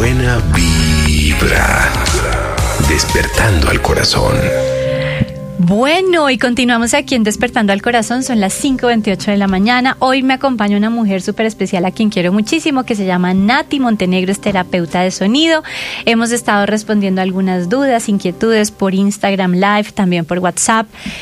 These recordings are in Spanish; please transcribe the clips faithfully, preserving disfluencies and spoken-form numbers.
buena vibra, despertando al corazón. Bueno, y continuamos aquí en Despertando al Corazón, son las cinco veintiocho de la mañana. Hoy me acompaña una mujer súper especial a quien quiero muchísimo, que se llama Nati Montenegro, es terapeuta de sonido. Hemos estado respondiendo algunas dudas, inquietudes por Instagram Live, también por WhatsApp.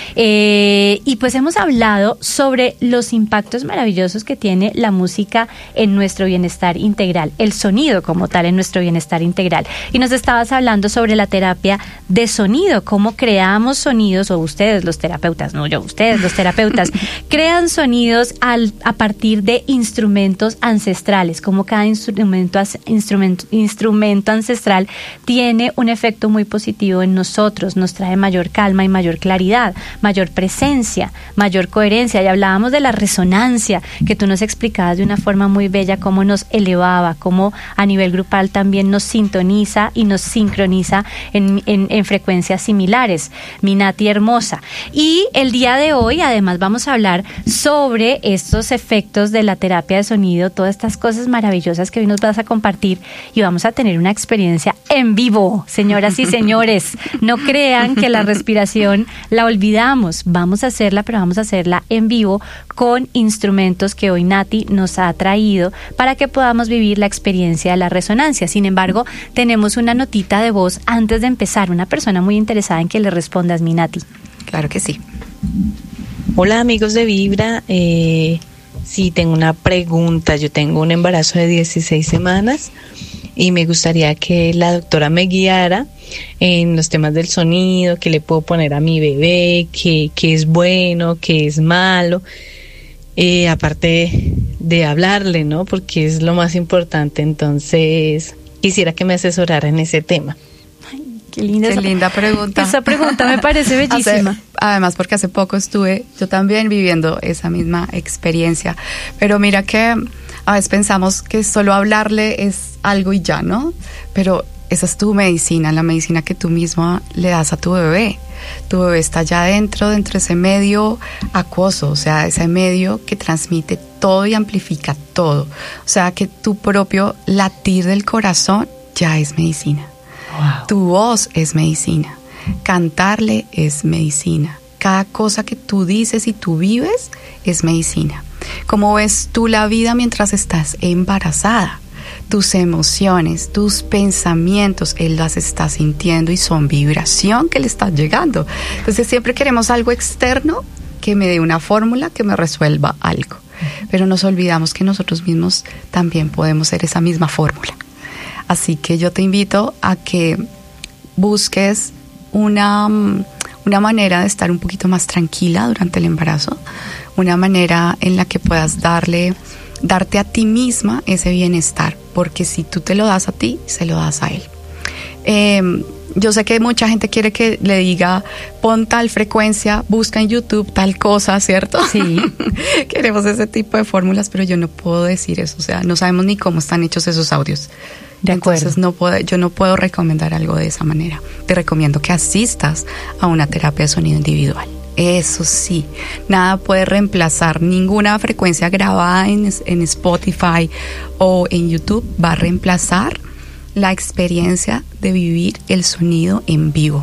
Eh, y pues hemos hablado sobre los impactos maravillosos que tiene la música en nuestro bienestar integral, el sonido como tal en nuestro bienestar integral. Y nos estabas hablando sobre la terapia de sonido, cómo creamos sonidos, o ustedes los terapeutas, no yo, ustedes los terapeutas, crean sonidos al, a partir de instrumentos ancestrales, como cada instrumento, instrumento, instrumento ancestral tiene un efecto muy positivo en nosotros, nos trae mayor calma y mayor claridad, mayor presencia, mayor coherencia. Y hablábamos de la resonancia, que tú nos explicabas de una forma muy bella cómo nos elevaba, cómo a nivel grupal también nos sintoniza y nos sincroniza en, en, en frecuencias similares. Mi Nati hermosa. Y el día de hoy además vamos a hablar sobre estos efectos de la terapia de sonido, todas estas cosas maravillosas que hoy nos vas a compartir, y vamos a tener una experiencia en vivo, señoras y señores. No crean que la respiración la olvidamos, vamos a hacerla, pero vamos a hacerla en vivo con instrumentos que hoy Nati nos ha traído para que podamos vivir la experiencia de la resonancia. Sin embargo, tenemos una notita de voz antes de empezar, una persona muy interesada en que le respondas, mi Nati. Claro que sí. Hola amigos de Vibra, eh, sí tengo una pregunta. Yo tengo un embarazo de dieciséis semanas y me gustaría que la doctora me guiara en los temas del sonido, qué le puedo poner a mi bebé, qué, qué es bueno, qué es malo, eh, aparte de hablarle, ¿no? Porque es lo más importante. Entonces quisiera que me asesorara en ese tema. Qué linda, Qué esa, linda pregunta. Esa pregunta me parece bellísima. Hace, además, porque hace poco estuve yo también viviendo esa misma experiencia. Pero mira que a veces pensamos que solo hablarle es algo y ya, ¿no? Pero esa es tu medicina, la medicina que tú misma le das a tu bebé. Tu bebé está allá adentro, dentro de ese medio acuoso, o sea, ese medio que transmite todo y amplifica todo. O sea, que tu propio latir del corazón ya es medicina. Wow. Tu voz es medicina, cantarle es medicina, cada cosa que tú dices y tú vives es medicina. ¿Cómo ves tú la vida mientras estás embarazada? Tus emociones, tus pensamientos, él las está sintiendo y son vibración que le está llegando. Entonces siempre queremos algo externo que me dé una fórmula que me resuelva algo, pero nos olvidamos que nosotros mismos también podemos ser esa misma fórmula. Así que yo te invito a que busques una, una manera de estar un poquito más tranquila durante el embarazo, una manera en la que puedas darle, darte a ti misma ese bienestar, porque si tú te lo das a ti, se lo das a él. Eh, yo sé que mucha gente quiere que le diga, pon tal frecuencia, busca en YouTube tal cosa, ¿cierto? Sí. Queremos ese tipo de fórmulas, pero yo no puedo decir eso, o sea, no sabemos ni cómo están hechos esos audios. De acuerdo. Entonces no puedo, yo no puedo recomendar algo de esa manera. Te recomiendo que asistas a una terapia de sonido individual. Eso sí, nada puede reemplazar, ninguna frecuencia grabada en, en Spotify o en YouTube va a reemplazar la experiencia de vivir el sonido en vivo.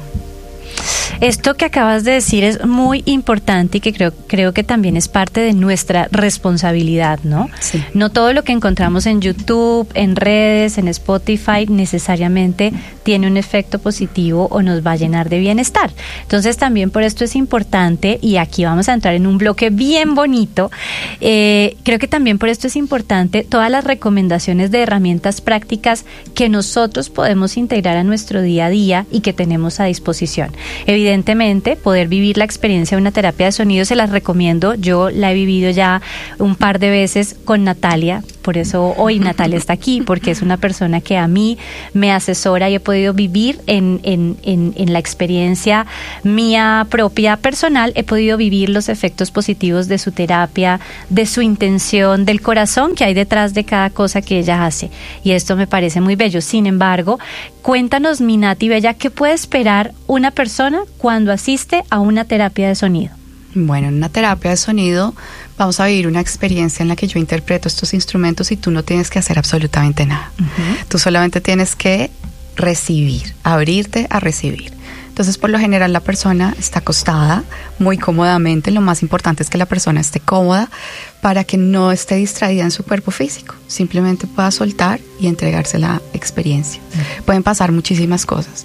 Esto que acabas de decir es muy importante y que creo, creo que también es parte de nuestra responsabilidad, ¿no? Sí. No todo lo que encontramos en YouTube, en redes, en Spotify, necesariamente tiene un efecto positivo o nos va a llenar de bienestar. Entonces también por esto es importante, y aquí vamos a entrar en un bloque bien bonito, eh, creo que también por esto es importante todas las recomendaciones de herramientas prácticas que nosotros podemos integrar a nuestro día a día y que tenemos a disposición. Evidentemente, poder vivir la experiencia de una terapia de sonido se las recomiendo. Yo la he vivido ya un par de veces con Natalia, por eso hoy Natalia está aquí, porque es una persona que a mí me asesora y he podido vivir en, en, en, en la experiencia mía propia personal, he podido vivir los efectos positivos de su terapia, de su intención, del corazón que hay detrás de cada cosa que ella hace. Y esto me parece muy bello. Sin embargo, cuéntanos, mi Nati Bella, ¿qué puede esperar una persona cuando asiste a una terapia de sonido? Bueno, en una terapia de sonido vamos a vivir una experiencia en la que yo interpreto estos instrumentos y tú no tienes que hacer absolutamente nada. Uh-huh. Tú solamente tienes que recibir, abrirte a recibir. Entonces, por lo general, la persona está acostada muy cómodamente. Lo más importante es que la persona esté cómoda para que no esté distraída en su cuerpo físico. Simplemente pueda soltar y entregarse la experiencia. Uh-huh. Pueden pasar muchísimas cosas.